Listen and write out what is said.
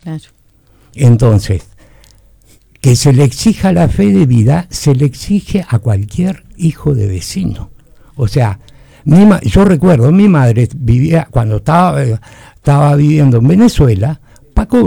Claro. Entonces, que se le exija la fe de vida, se le exige a cualquier hijo de vecino. O sea, yo recuerdo, mi madre vivía, cuando estaba viviendo en Venezuela, Paco